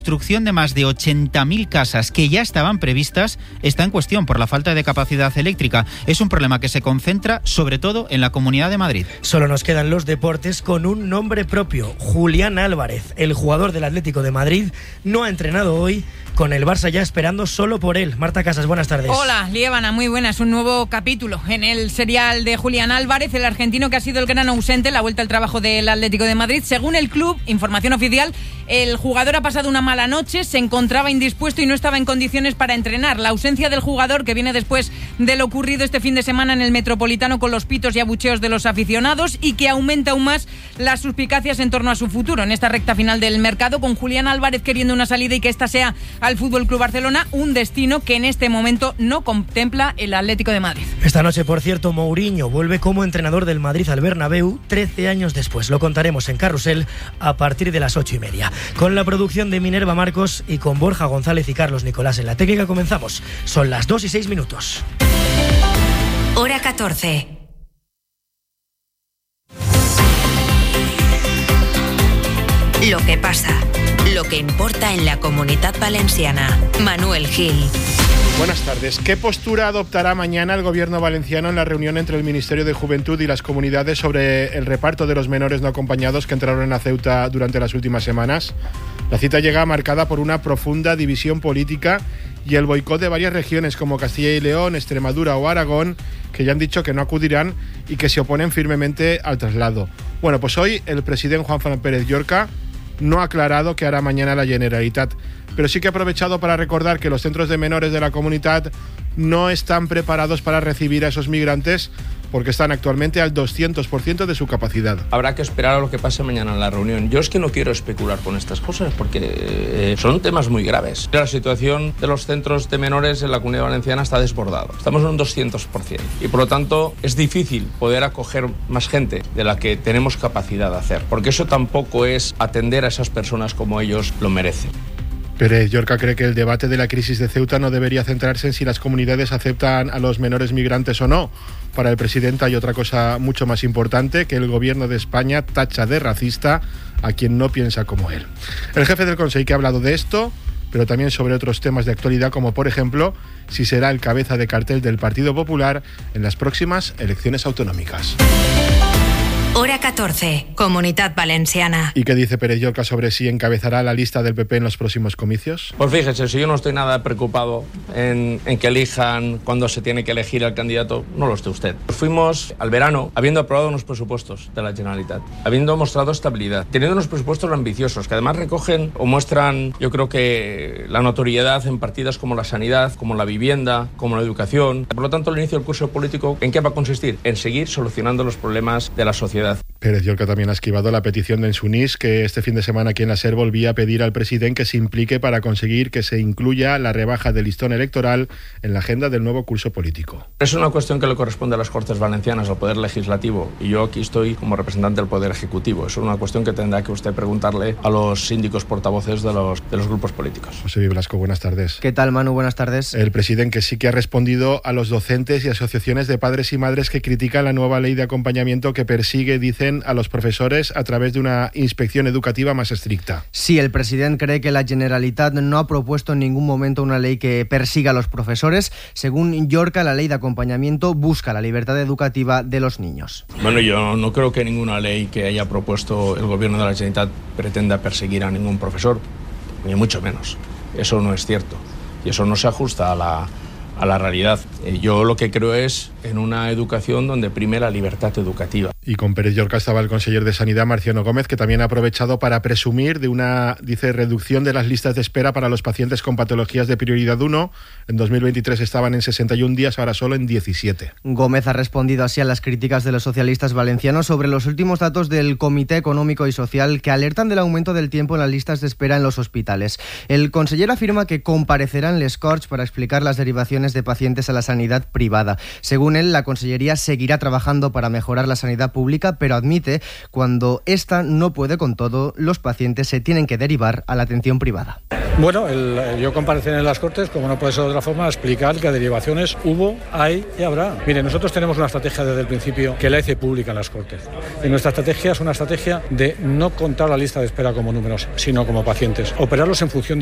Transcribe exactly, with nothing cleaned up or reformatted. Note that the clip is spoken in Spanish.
La construcción de más de ochenta mil casas que ya estaban previstas está en cuestión por la falta de capacidad eléctrica. Es un problema que se concentra sobre todo en la Comunidad de Madrid. Solo nos quedan los deportes con un nombre propio. Julián Álvarez, el jugador del Atlético de Madrid, no ha entrenado hoy, con el Barça ya esperando solo por él. Marta Casas, buenas tardes. Hola, Liébana, muy buenas. Un nuevo capítulo en el serial de Julián Álvarez, el argentino que ha sido el gran ausente en la vuelta al trabajo del Atlético de Madrid. Según el club, información oficial, el jugador ha pasado una mala noche, se encontraba indispuesto y no estaba en condiciones para entrenar. La ausencia del jugador, que viene después de lo ocurrido este fin de semana en el Metropolitano con los pitos y abucheos de los aficionados, y que aumenta aún más las suspicacias en torno a su futuro en esta recta final del mercado, con Julián Álvarez queriendo una salida y que esta sea al Fútbol Club Barcelona, un destino que en este momento no contempla el Atlético de Madrid. Esta noche, por cierto, Mourinho vuelve como entrenador del Madrid al Bernabéu trece años después. Lo contaremos en Carrusel a partir de las ocho y media. Con la producción de Minerva Marcos y con Borja González y Carlos Nicolás en la técnica comenzamos. Son las dos y seis minutos. Hora catorce. Lo que pasa, lo que importa en la Comunitat Valenciana. Manuel Gil. Buenas tardes. ¿Qué postura adoptará mañana el gobierno valenciano en la reunión entre el Ministerio de Juventud y las comunidades sobre el reparto de los menores no acompañados que entraron a Ceuta durante las últimas semanas? La cita llega marcada por una profunda división política y el boicot de varias regiones como Castilla y León, Extremadura o Aragón, que ya han dicho que no acudirán y que se oponen firmemente al traslado. Bueno, pues hoy el presidente Juan Fran Pérez Llorca no ha aclarado qué hará mañana la Generalitat, pero sí que ha aprovechado para recordar que los centros de menores de la comunidad no están preparados para recibir a esos migrantes porque están actualmente al doscientos por ciento de su capacidad. Habrá que esperar a lo que pase mañana en la reunión. Yo es que no quiero especular con estas cosas porque eh, son temas muy graves. La situación de los centros de menores en la Comunidad Valenciana está desbordada. Estamos en un doscientos por ciento y por lo tanto es difícil poder acoger más gente de la que tenemos capacidad de hacer, porque eso tampoco es atender a esas personas como ellos lo merecen. Pérez Llorca cree que el debate de la crisis de Ceuta no debería centrarse en si las comunidades aceptan a los menores migrantes o no. Para el presidente hay otra cosa mucho más importante, que el gobierno de España tacha de racista a quien no piensa como él. El jefe del Consejo que ha hablado de esto, pero también sobre otros temas de actualidad, como por ejemplo si será el cabeza de cartel del Partido Popular en las próximas elecciones autonómicas. Hora catorce, Comunitat Valenciana. ¿Y qué dice Pérez Llorca sobre si encabezará la lista del P P en los próximos comicios? Pues fíjese, si yo no estoy nada preocupado en, en que elijan cuando se tiene que elegir al candidato, no lo esté usted. Fuimos al verano habiendo aprobado unos presupuestos de la Generalitat, habiendo mostrado estabilidad, teniendo unos presupuestos ambiciosos que además recogen o muestran, yo creo que la notoriedad en partidas como la sanidad, como la vivienda, como la educación. Por lo tanto, el inicio del curso político, ¿en qué va a consistir? En seguir solucionando los problemas de la sociedad. Pérez Llorca también ha esquivado la petición de Ensunís, que este fin de semana aquí en la SER volvía a pedir al presidente que se implique para conseguir que se incluya la rebaja del listón electoral en la agenda del nuevo curso político. Es una cuestión que le corresponde a las Cortes Valencianas, al Poder Legislativo, y yo aquí estoy como representante del Poder Ejecutivo. Es una cuestión que tendrá que usted preguntarle a los síndicos portavoces de los, de los grupos políticos. José Blasco, buenas tardes. ¿Qué tal, Manu? Buenas tardes. El presidente que sí que ha respondido a los docentes y asociaciones de padres y madres que critican la nueva ley de acompañamiento que persigue, dicen, a los profesores a través de una inspección educativa más estricta. Sí, el presidente cree que la Generalitat no ha propuesto en ningún momento una ley que persiga a los profesores. Según Llorca, la ley de acompañamiento busca la libertad educativa de los niños. Bueno, yo no creo que ninguna ley que haya propuesto el gobierno de la Generalitat pretenda perseguir a ningún profesor, ni mucho menos. Eso no es cierto y eso no se ajusta a la, a la realidad. Yo lo que creo es en una educación donde prime la libertad educativa. Y con Pérez Llorca estaba el conseller de Sanidad, Marciano Gómez, que también ha aprovechado para presumir de una, dice, reducción de las listas de espera para los pacientes con patologías de prioridad uno. En dos mil veintitrés estaban en sesenta y un días, ahora solo en diecisiete. Gómez ha respondido así a las críticas de los socialistas valencianos sobre los últimos datos del Comité Económico y Social que alertan del aumento del tiempo en las listas de espera en los hospitales. El conseller afirma que comparecerá en Les Corts para explicar las derivaciones de pacientes a la sanidad privada. Según él, la Consellería seguirá trabajando para mejorar la sanidad pública, pero admite cuando esta no puede con todo, los pacientes se tienen que derivar a la atención privada. Bueno, el, yo compareceré en las Cortes, como no puede ser de otra forma, a explicar que derivaciones hubo, hay y habrá. Mire, nosotros tenemos una estrategia desde el principio que la hice pública en las Cortes. Y nuestra estrategia es una estrategia de no contar la lista de espera como números, sino como pacientes. Operarlos en función